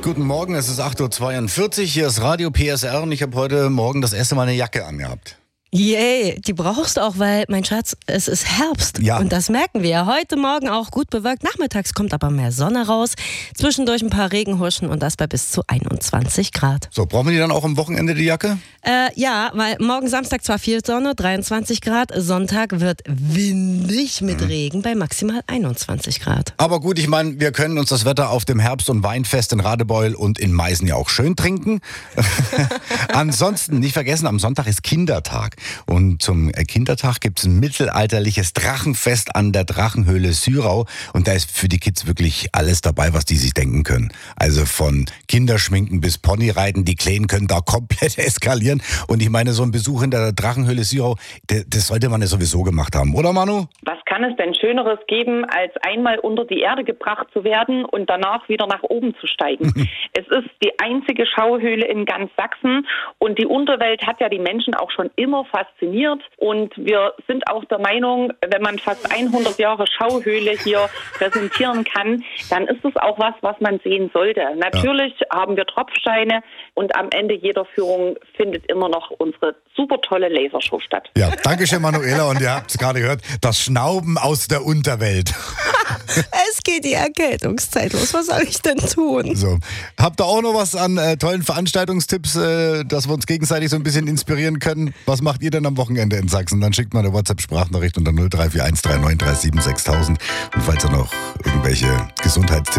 Guten Morgen, es ist 8.42 Uhr, hier ist Radio PSR und ich habe heute Morgen das erste Mal eine Jacke angehabt. Yay, die brauchst du auch, weil, mein Schatz, es ist Herbst. Ja. Und das merken wir. Heute Morgen auch gut bewölkt. Nachmittags kommt aber mehr Sonne raus. Zwischendurch ein paar Regenhuschen und das bei bis zu 21 Grad. So, brauchen wir die dann auch am Wochenende, die Jacke? Ja, weil morgen Samstag zwar viel Sonne, 23 Grad. Sonntag wird windig mit Regen bei maximal 21 Grad. Aber gut, ich meine, wir können uns das Wetter auf dem Herbst- und Weinfest in Radebeul und in Meißen ja auch schön trinken. Ansonsten, nicht vergessen, am Sonntag ist Kindertag. Und zum Kindertag gibt es ein mittelalterliches Drachenfest an der Drachenhöhle Syrau. Und da ist für die Kids wirklich alles dabei, was die sich denken können. Also von Kinderschminken bis Ponyreiten, die Kleinen können da komplett eskalieren. Und ich meine, so ein Besuch in der Drachenhöhle Syrau, das sollte man ja sowieso gemacht haben, oder Manu? Was kann es denn Schöneres geben, als einmal unter die Erde gebracht zu werden und danach wieder nach oben zu steigen? Es ist die einzige Schauhöhle in ganz Sachsen und die Unterwelt hat ja die Menschen auch schon immer fasziniert und wir sind auch der Meinung, wenn man fast 100 Jahre Schauhöhle hier präsentieren kann, dann ist es auch was man sehen sollte. Natürlich haben wir Tropfsteine und am Ende jeder Führung findet immer noch unsere super tolle Lasershow statt. Ja, danke schön, Manuela. Und ihr habt es gerade gehört, das Schnauben aus der Unterwelt. Es geht die Erkältungszeit los. Was soll ich denn tun? So, habt ihr auch noch was an tollen Veranstaltungstipps, dass wir uns gegenseitig so ein bisschen inspirieren können? Was macht ihr denn am Wochenende in Sachsen? Dann schickt mal eine WhatsApp-Sprachnachricht unter 0341 3937 6000. Und falls ihr noch irgendwelche Gesundheitstipps